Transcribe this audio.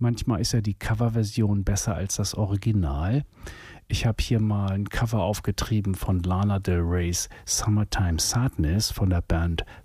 Manchmal ist ja die Coverversion besser als das Original. Ich habe hier mal ein Cover aufgetrieben von Lana Del Rey's Summertime Sadness von der Band